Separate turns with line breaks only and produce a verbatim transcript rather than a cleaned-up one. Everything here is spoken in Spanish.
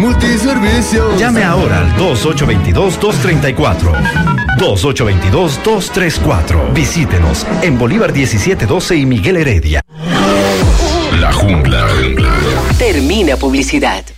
Multiservicio.
Llame ahora al dos ocho dos dos, dos tres cuatro. dos ocho dos dos, dos tres cuatro. Visítenos en Bolívar diecisiete doce y Miguel Heredia.
La Jungla.
Termina publicidad.